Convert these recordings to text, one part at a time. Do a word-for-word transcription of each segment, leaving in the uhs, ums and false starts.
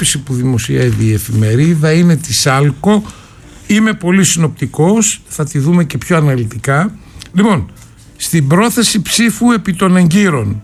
δημοσκόπηση που δημοσιεύει η εφημερίδα είναι της Άλκο. Είμαι πολύ συνοπτικός, θα τη δούμε και πιο αναλυτικά. Λοιπόν, στην πρόθεση ψήφου επί των εγκύρων,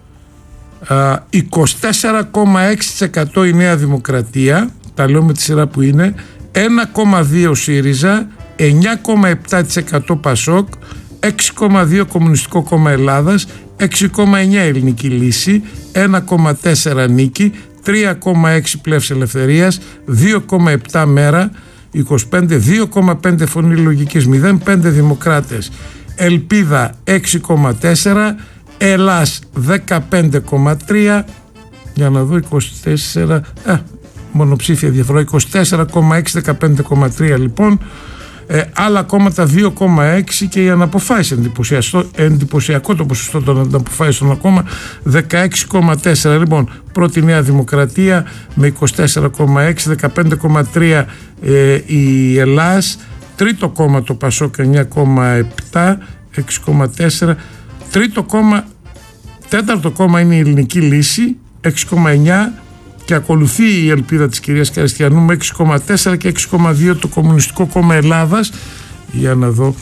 είκοσι τέσσερα κόμμα έξι τοις εκατό η Νέα Δημοκρατία, τα λέω με τη σειρά που είναι, ένα κόμμα δύο ΣΥΡΙΖΑ, εννιά κόμμα επτά τοις εκατό ΠΑΣΟΚ, έξι κόμμα δύο Κομμουνιστικό Κόμμα Ελλάδας, έξι κόμμα εννιά Ελληνική Λύση, ένα κόμμα τέσσερα Νίκη, τρία κόμμα έξι Πλεύση Ελευθερίας, δύο κόμμα επτά Μέρα, είκοσι πέντε, δύο κόμμα πέντε Φωνή Λογικής, μηδέν κόμμα πέντε Δημοκράτες, Ελπίδα έξι κόμμα τέσσερα, Ελλάς δεκαπέντε κόμμα τρία, για να δω είκοσι τέσσερα, α, μονοψήφια διαφορά, είκοσι τέσσερα κόμμα έξι, δεκαπέντε κόμμα τρία λοιπόν, ε, άλλα κόμματα δύο κόμμα έξι και οι αναποφάσεις, εντυπωσιακό το ποσοστό των αναποφάσεων ακόμα, δεκαέξι κόμμα τέσσερα. Λοιπόν, πρώτη Νέα Δημοκρατία με είκοσι τέσσερα κόμμα έξι, δεκαπέντε κόμμα τρία ε, η Ελλάς, τρίτο κόμμα το ΠΑΣΟΚ εννιά κόμμα επτά, έξι κόμμα τέσσερα, τρίτο κόμμα, τέταρτο κόμμα είναι η Ελληνική Λύση, έξι κόμμα εννιά, και ακολουθεί η Ελπίδα της κυρίας Καριστιανού με έξι κόμμα τέσσερα και έξι κόμμα δύο το Κομμουνιστικό Κόμμα Ελλάδας. Για να δω.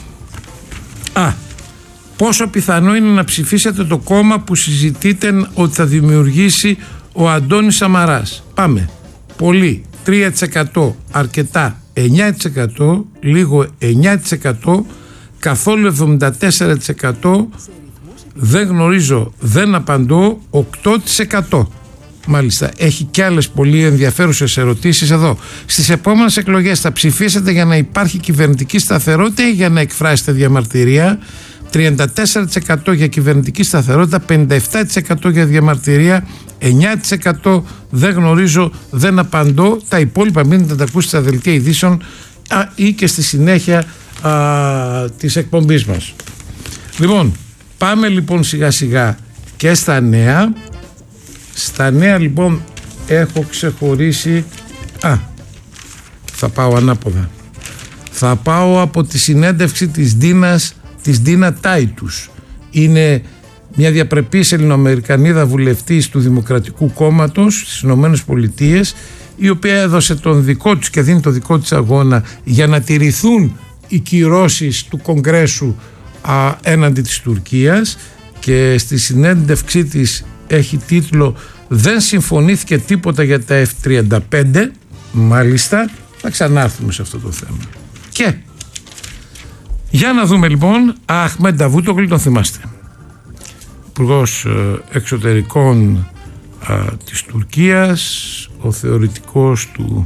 Α, πόσο πιθανό είναι να ψηφίσετε το κόμμα που συζητείτε ότι θα δημιουργήσει ο Αντώνης Σαμαράς? Πάμε. Πολύ, τρία τοις εκατό, αρκετά εννιά τοις εκατό, λίγο εννιά τοις εκατό, καθόλου εβδομήντα τέσσερα τοις εκατό, δεν γνωρίζω, δεν απαντώ, οκτώ τοις εκατό. Μάλιστα, έχει και άλλες πολύ ενδιαφέρουσες ερωτήσεις εδώ. Στις επόμενες εκλογές θα ψηφίσετε για να υπάρχει κυβερνητική σταθερότητα ή για να εκφράσετε διαμαρτυρία? τριάντα τέσσερα τοις εκατό για κυβερνητική σταθερότητα, πενήντα επτά τοις εκατό για διαμαρτυρία, εννιά τοις εκατό δεν γνωρίζω, δεν απαντώ. Τα υπόλοιπα μείνετε να τα ακούσετε στα δελτία ειδήσεων α, ή και στη συνέχεια α, της εκπομπής μας. Λοιπόν, πάμε λοιπόν σιγά σιγά και στα νέα. Στα νέα λοιπόν έχω ξεχωρίσει, α, θα πάω ανάποδα, θα πάω από τη συνέντευξη της Ντίνας, της Ντίνα Τάιτους. Είναι μια διαπρεπής Ελληνοαμερικανίδα βουλευτής του Δημοκρατικού Κόμματος στις Ηνωμένες Πολιτείες, η οποία έδωσε τον δικό τους και δίνει το δικό της αγώνα για να τηρηθούν οι κυρώσεις του Κογκρέσου α, έναντι της Τουρκίας, και στη συνέντευξή της έχει τίτλο «Δεν συμφωνήθηκε τίποτα για τα εφ τριάντα πέντε». Μάλιστα, θα ξανάρθουμε σε αυτό το θέμα. Και για να δούμε λοιπόν, Αχμέντ Νταβούτογλου, τον θυμάστε, υπουργός εξωτερικών α, της Τουρκίας, ο θεωρητικός του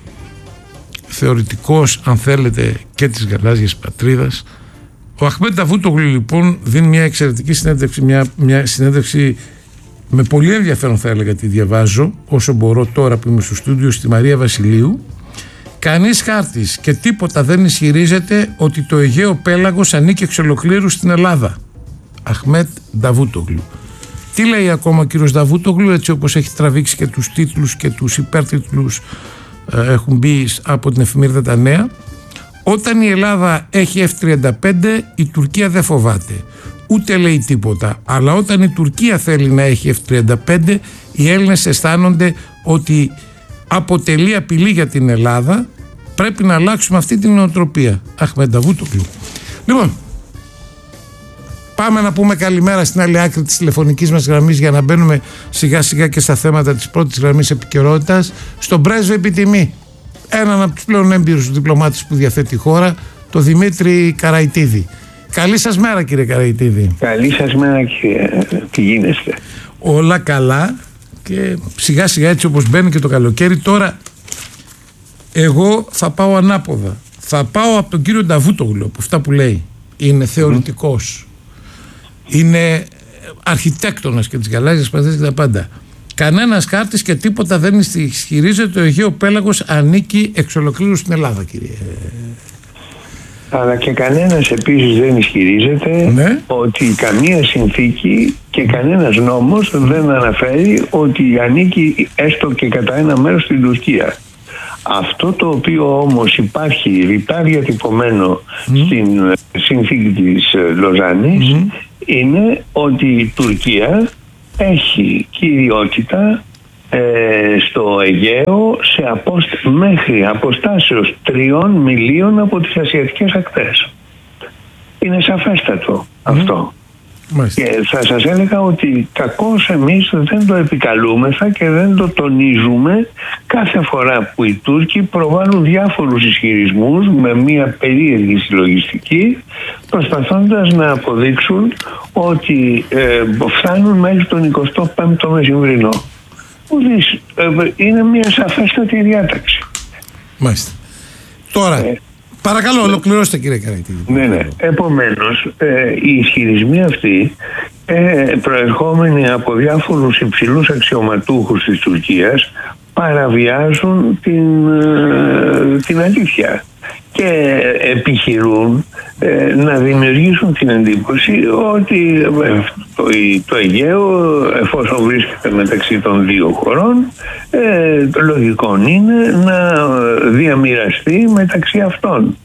θεωρητικός αν θέλετε και της γαλάζιας πατρίδας. Ο Αχμέντ Νταβούτογλου λοιπόν δίνει μια εξαιρετική συνέντευξη, μια, μια συνέντευξη με πολύ ενδιαφέρον, θα έλεγα, τη διαβάζω όσο μπορώ τώρα που είμαι στο στούντιο, στη Μαρία Βασιλείου. Κανείς χάρτης και τίποτα δεν ισχυρίζεται ότι το Αιγαίο πέλαγος ανήκει εξ ολοκλήρου στην Ελλάδα. Αχμέντ Νταβούτογλου. Τι λέει ακόμα ο κύριος Νταβούτογλου, έτσι όπως έχει τραβήξει και τους τίτλους και τους υπέρτιτλους ε, έχουν μπει από την εφημερίδα Τα Νέα? Όταν η Ελλάδα έχει εφ τριάντα πέντε, η Τουρκία δεν φοβάται. Ούτε λέει τίποτα. Αλλά όταν η Τουρκία θέλει να έχει εφ τριάντα πέντε, οι Έλληνες αισθάνονται ότι αποτελεί απειλή για την Ελλάδα. Πρέπει να αλλάξουμε αυτή την νοοτροπία. Αχμέντ Νταβούτογλου. Λοιπόν, πάμε να πούμε καλημέρα στην άλλη άκρη της τηλεφωνικής μας γραμμής για να μπαίνουμε σιγά σιγά και στα θέματα της πρώτης γραμμής επικαιρότητας, στον πρέσβη επιτιμή, έναν από τους πλέον έμπειρους διπλωμάτες που διαθέτει η χώρα, το Δημήτρη Καραϊτίδη. Καλή σας μέρα, κύριε Καραϊτίδη. Καλή σας μέρα, κύριε. Τι γίνεστε? Όλα καλά και σιγά σιγά, έτσι όπως μπαίνει και το καλοκαίρι. Τώρα εγώ θα πάω ανάποδα. Θα πάω από τον κύριο Νταβούτογλου, από αυτά που λέει. Είναι θεωρητικός. Mm. Είναι αρχιτέκτονας και της γαλάζιας πατρίδας και τα πάντα. Κανένας χάρτης και τίποτα δεν ισχυρίζεται ο Αιγαίο πέλαγος ανήκει εξ ολοκλήρου στην Ελλάδα, κύριε. Αλλά και κανένας επίσης δεν ισχυρίζεται, ναι, ότι καμία συνθήκη και κανένας νόμος δεν αναφέρει ότι ανήκει έστω και κατά ένα μέρος στην Τουρκία. Αυτό το οποίο όμως υπάρχει ρητά διατυπωμένο mm. στην συνθήκη της Λοζάνης mm. είναι ότι η Τουρκία έχει κυριότητα ε, στο Αιγαίο σε απόστα... μέχρι αποστάσεως τριών μιλίων από τις ασιατικές ακτές. Είναι σαφέστατο mm. αυτό. Μάλιστα. Και θα σας έλεγα ότι κακώς εμείς δεν το επικαλούμεθα και δεν το τονίζουμε κάθε φορά που οι Τούρκοι προβάλλουν διάφορους ισχυρισμούς με μια περίεργη συλλογιστική, προσπαθώντας να αποδείξουν ότι ε, φτάνουν μέχρι τον εικοστό πέμπτο μεσημβρινό. Ουδής, ε, είναι μια σαφέστατη διάταξη. Μάλιστα. Τώρα... Ε, Παρακαλώ, ολοκληρώστε κύριε Καραϊτίδη. Ναι, ναι. Επομένως, ε, οι ισχυρισμοί αυτοί, ε, προερχόμενοι από διάφορους υψηλούς αξιωματούχους της Τουρκίας, παραβιάζουν την, ε, την αλήθεια και επιχειρούν ε, να δημιουργήσουν την εντύπωση ότι ε, το, το Αιγαίο, εφόσον βρίσκεται μεταξύ των δύο χωρών, ε, το λογικό είναι να διαμοιραστεί μεταξύ αυτών.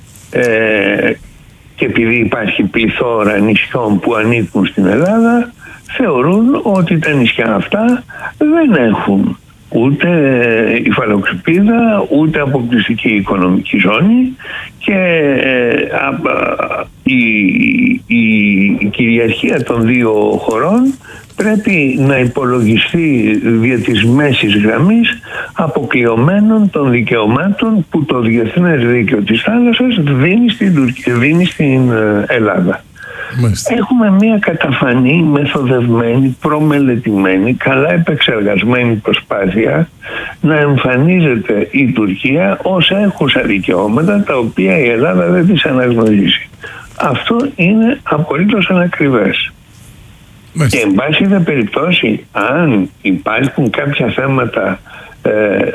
Ε, και επειδή υπάρχει πληθώρα νησιών που ανήκουν στην Ελλάδα, θεωρούν ότι τα νησιά αυτά δεν έχουν ούτε υφαλοκρηπίδα, ούτε αποκλειστική οικονομική ζώνη και ε, α, η, η, η κυριαρχία των δύο χωρών πρέπει να υπολογιστεί δια της μέσης γραμμής αποκλειωμένων των δικαιωμάτων που το Διεθνές Δίκαιο της Θάλασσας δίνει στην, Τουρκία, δίνει στην Ελλάδα. Μάλιστα. Έχουμε μια καταφανή, μεθοδευμένη, προμελετημένη, καλά επεξεργασμένη προσπάθεια να εμφανίζεται η Τουρκία ως έχουσα δικαιώματα τα οποία η Ελλάδα δεν τις αναγνωρίζει. Αυτό είναι απολύτως ανακριβές. Μάλιστα. Και εν πάση δε περιπτώσει, αν υπάρχουν κάποια θέματα ε,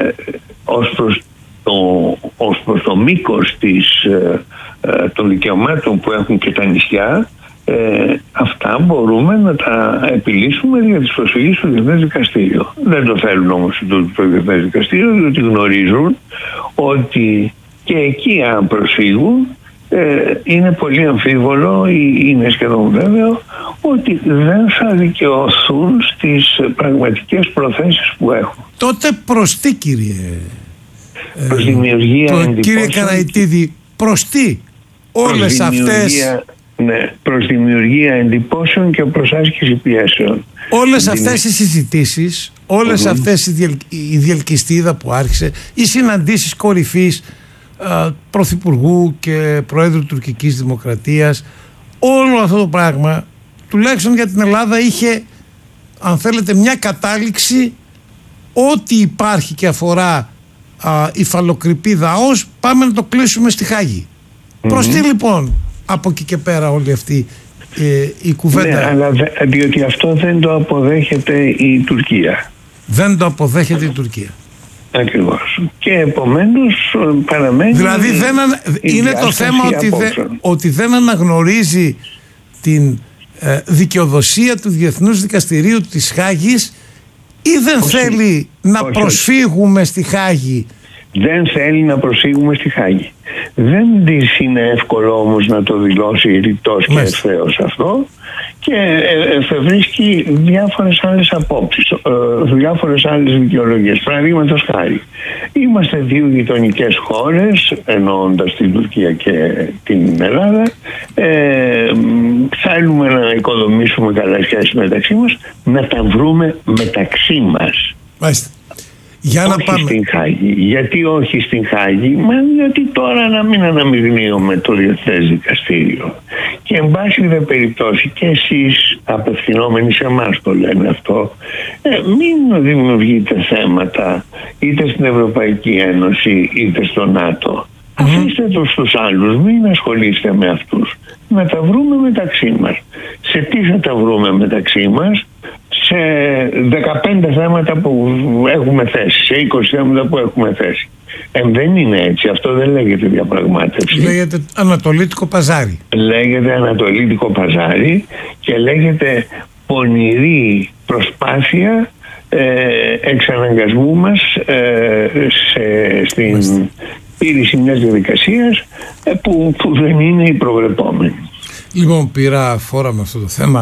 ως προς το, ως προς το μήκος της, ε, ε, των δικαιωμάτων που έχουν και τα νησιά, Ε, αυτά μπορούμε να τα επιλύσουμε για τις προσφυγές στο Διεθνές Δικαστήριο. Δεν το θέλουν όμως το Διεθνές Δικαστήριο, διότι γνωρίζουν ότι και εκεί αν προσφύγουν ε, είναι πολύ αμφίβολο ή είναι σχεδόν βέβαιο ότι δεν θα δικαιωθούν στις πραγματικές προθέσεις που έχουν. Τότε προς τι, κύριε προς δημιουργία ε, εντυπώσεων, κύριε Καραϊτίδη, προς τι όλες αυτές... Ναι, προς δημιουργία εντυπώσεων και προς άσκηση πιέσεων. Όλες αυτές οι συζητήσεις, όλες mm-hmm. αυτές οι, διελ, η διελκυστίδα που άρχισε, οι συναντήσεις κορυφής α, Πρωθυπουργού και Προέδρου Τουρκικής Δημοκρατίας, όλο αυτό το πράγμα τουλάχιστον για την Ελλάδα είχε, αν θέλετε, μια κατάληξη. Ό,τι υπάρχει και αφορά α, υφαλοκρηπίδα ως, πάμε να το κλείσουμε στη Χάγη. Mm-hmm. Προς τι λοιπόν από εκεί και πέρα όλη αυτή ε, η κουβέντα? Ναι, αλλά δε, διότι αυτό δεν το αποδέχεται η Τουρκία. Δεν το αποδέχεται η Τουρκία. Ακριβώς. Και επομένως παραμένει... Δηλαδή δεν ανα... είναι το θέμα ότι, δε, ότι δεν αναγνωρίζει την ε, δικαιοδοσία του Διεθνούς Δικαστηρίου της Χάγης ή δεν όχι, θέλει να όχι, προσφύγουμε όχι. στη Χάγη. Δεν θέλει να προσφύγουμε στη Χάγη. Δεν της είναι εύκολο όμως να το δηλώσει ρητός και ευθέως αυτό και εφευρίσκει διάφορες άλλες απόψεις, διάφορες άλλες δικαιολογίες. Παραδείγματος χάρη, είμαστε δύο γειτονικές χώρες, εννοώντας την Τουρκία και την Ελλάδα, ε, θέλουμε να οικοδομήσουμε καλές σχέσεις μεταξύ μας, να τα βρούμε μεταξύ μας. Μάλιστα. Για να όχι πάμε. Στην Χάγη. Γιατί όχι στην Χάγη? Μα γιατί τώρα να μην αναμειγνύουμε το Διεθνές Δικαστήριο. Και εν πάση δε περιπτώσει και εσείς απευθυνόμενοι σε εμάς το λένε αυτό, ε, μην δημιουργείτε θέματα είτε στην Ευρωπαϊκή Ένωση είτε στο ΝΑΤΟ. Mm-hmm. Αφήστε το στους άλλους, μην ασχολείστε με αυτούς. Να τα βρούμε μεταξύ μας. Σε τι θα τα βρούμε μεταξύ μας? Σε δεκαπέντε θέματα που έχουμε θέσει, σε είκοσι θέματα που έχουμε θέσει. Ε, δεν είναι έτσι. Αυτό δεν λέγεται διαπραγμάτευση. Λέγεται ανατολίτικο παζάρι. Λέγεται ανατολίτικο παζάρι και λέγεται πονηρή προσπάθεια ε, εξαναγκασμού μας ε, σε, στην πήρηση μιας διαδικασίας ε, που, που δεν είναι η προβλεπόμενη. Λοιπόν, πήρα φόρα με αυτό το θέμα.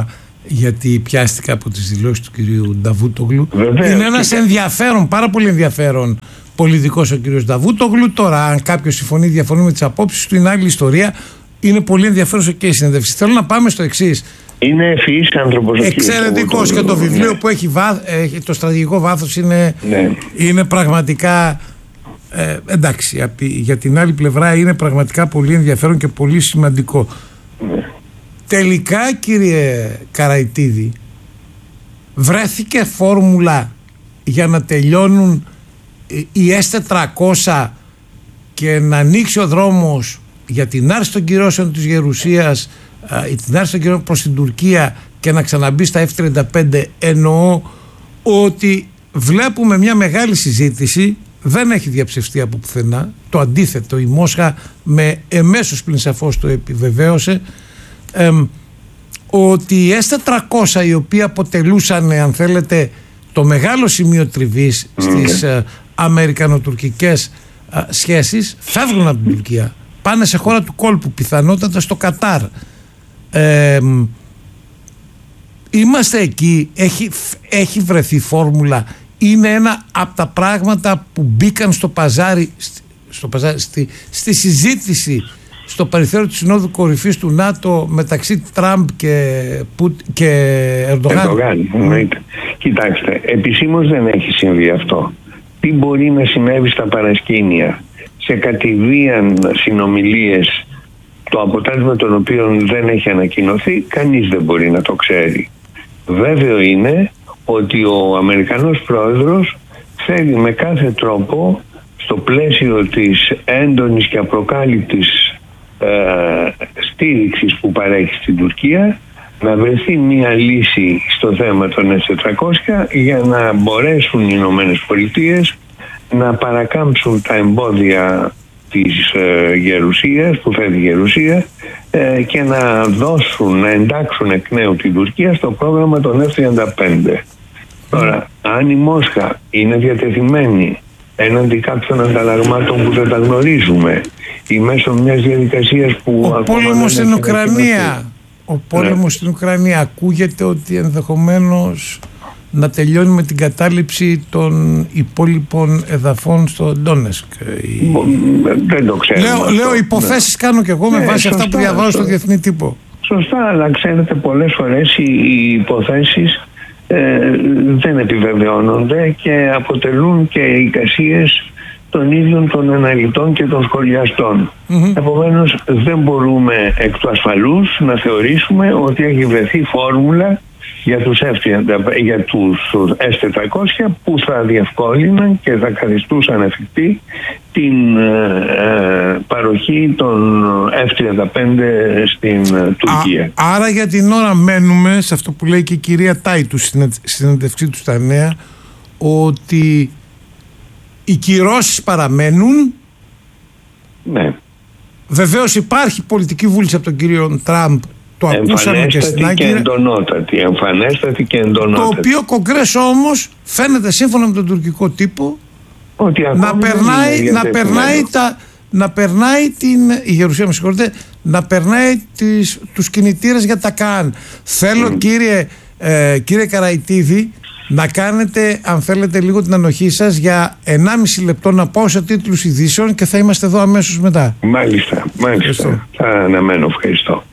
γιατί πιάστηκα από τις δηλώσεις του κυρίου Νταβούτογλου. Βεβαίως. Είναι ένας ενδιαφέρον, πάρα πολύ ενδιαφέρον πολιτικός ο κύριος Νταβούτογλου. Τώρα, αν κάποιος συμφωνεί, διαφωνεί με τις απόψεις του, είναι άλλη ιστορία. Είναι πολύ ενδιαφέρον και η συνέντευξη. Θέλω να πάμε στο εξής. Είναι ευφυής άνθρωπος. Εξαιρετικός, και το βιβλίο, ναι, που έχει, βάθ, έχει το στρατηγικό βάθος είναι, ναι, είναι πραγματικά ε, εντάξει, για την άλλη πλευρά είναι πραγματικά πολύ ενδιαφέρον και πολύ σημαντικό. Ναι. Τελικά, κύριε Καραϊτίδη, βρέθηκε φόρμουλα για να τελειώνουν οι ες τετρακόσια και να ανοίξει ο δρόμος για την άρση των κυρώσεων της Γερουσίας, την άρση των κυρώσεων προς την Τουρκία και να ξαναμπεί στα εφ τριάντα πέντε. Εννοώ ότι βλέπουμε μια μεγάλη συζήτηση, δεν έχει διαψευστεί από πουθενά, το αντίθετο, η Μόσχα με εμέσως πλην σαφώς το επιβεβαίωσε, ε, ότι οι ες τετρακόσια, οι οποίοι αποτελούσαν, αν θέλετε, το μεγάλο σημείο τριβής mm. στις ε, αμερικανοτουρκικές ε, σχέσεις, φεύγουν από την Τουρκία, πάνε σε χώρα του κόλπου, πιθανότατα στο Κατάρ. Ε, είμαστε εκεί, έχει, έχει βρεθεί φόρμουλα, είναι ένα από τα πράγματα που μπήκαν στο παζάρι, στο παζάρι στη, στη συζήτηση στο περιθώριο της Συνόδου Κορυφής του ΝΑΤΟ μεταξύ Τραμπ και, Πού, και Ερντογάν. Ερντογάν. Mm. Κοιτάξτε, επισήμως δεν έχει συμβεί αυτό. Τι μπορεί να συνέβη στα παρασκήνια, σε κατηδίαν συνομιλίες, το αποτέλεσμα των οποίων δεν έχει ανακοινωθεί, κανείς δεν μπορεί να το ξέρει. Βέβαιο είναι ότι ο Αμερικανός πρόεδρος θέλει με κάθε τρόπο, στο πλαίσιο της έντονης και απροκάλυπτης ε, στήριξης που παρέχει στην Τουρκία, να βρεθεί μια λύση στο θέμα των ες τετρακόσια για να μπορέσουν οι Ηνωμένες Πολιτείες να παρακάμψουν τα εμπόδια της ε, Γερουσίας, που φέρει η Γερουσία, ε, και να δώσουν, να εντάξουν εκ νέου την Τουρκία στο πρόγραμμα των εφ τριάντα πέντε. Τώρα, αν η Μόσχα είναι διατεθειμένη έναντι κάποιων ανταλλαγμάτων που δεν τα γνωρίζουμε ή μέσω μιας διαδικασίας που... Ο πόλεμος στην Ουκρανία, ο πόλεμος ναι. στην Ουκρανία ακούγεται ότι ενδεχομένως να τελειώνει με την κατάληψη των υπόλοιπων εδαφών στο Ντόνεσκ. Δεν το ξέρω. Λέω, λέω υποθέσεις ναι. κάνω κι εγώ με ναι, βάση σωστά, αυτά που διαβάζω στο διεθνή τύπο. Σωστά, αλλά ξέρετε, πολλές φορές οι, οι υποθέσεις ε, δεν επιβεβαιώνονται και αποτελούν και εικασίες των ίδιων των αναλυτών και των σχολιαστών. Mm-hmm. Επομένως, δεν μπορούμε εκ του ασφαλούς να θεωρήσουμε ότι έχει βρεθεί φόρμουλα για τους, για τους ες τετρακόσια που θα διευκόλυναν και θα καθιστούσαν εφικτή την ε, παροχή των εφ τριάντα πέντε στην Τουρκία. Α, άρα για την ώρα μένουμε σε αυτό που λέει και η κυρία Τάιτου στην συνέντευξή του στα Νέα, ότι οι κυρώσεις παραμένουν. Ναι. Βεβαίως υπάρχει πολιτική βούληση από τον κύριο Τραμπ, το ακούσαμε και στην Άγκυρα, και εντονότατη, εμφανέστατη και εντονότατη. Το οποίο Κογκρέσο όμως φαίνεται σύμφωνα με τον τουρκικό τύπο ότι να περνάει, να περνάει τα, να περνάει την, η Γερουσία με συγχωρείτε, να περνάει τις, τους κινητήρες για τα ΚΑΝ. Θέλω mm. κύριε, ε, κύριε Καραϊτίδη, να κάνετε, αν θέλετε, λίγο την ανοχή σας για ενάμιση λεπτό να πάω σε τίτλους ειδήσεων και θα είμαστε εδώ αμέσως μετά. Μάλιστα, μάλιστα. Ευχαριστώ. Θα αναμένω, ευχαριστώ.